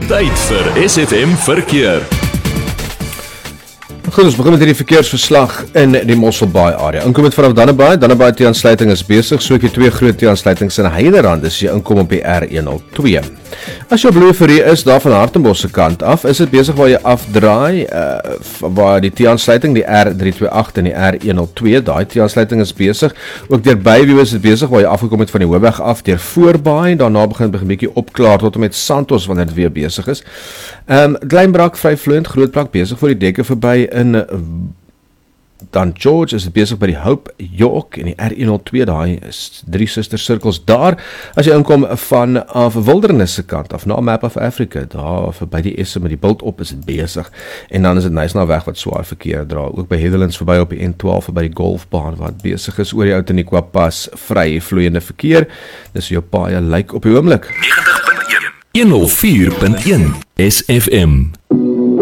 Tyd vir SFM Verkeer. Goed, ons begin met hierdie verkeersverslag in die Mosselbaai area. Inkomend vanaf Dannebaai T-aansluiting is besig, so ek het twee groot T-aansluitings in Heiderand, dis jy inkom op die R102. As jy op Louwferie is, daar van Hartenbos se kant af, is dit besig waar jy afdraai, waar die T-aansluiting, die R328 en die R102, daai T-aansluiting is besig. Ook deur Byview is dit besig waar jy afgekom het van die Hoofweg af, deur Voorbaai, daarna begin 'n bietjie opklaar tot en met Santos wanneer dit weer besig is. Kleinbrak, vryvloeiend, Grootbrak besig voor die dekke verby in dan George is besig by die Hope York en die R102, daai is 3 Suster Circles daar. As jy inkom van Wilderness se kant af, na Map of Africa, daar verby die Esse met die bult op is dit besig. En dan is dit Nysna weg wat swaar verkeer dra. Ook by Heatherlands verby op die N12 verby die golfbaan wat besig is oor die Outeniqua pas, vry vloeiende verkeer. Dis jou paai lyk op die oomblik. 90.1 104.1 SFM.